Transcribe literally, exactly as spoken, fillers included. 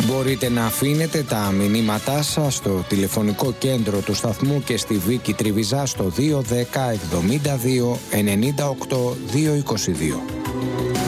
Μπορείτε να αφήνετε τα μηνύματά σας στο τηλεφωνικό κέντρο του σταθμού και στη Βίκη Τριβιζά στο δύο ένα μηδέν εβδομήντα δύο ενενήντα οκτώ διακόσια είκοσι δύο.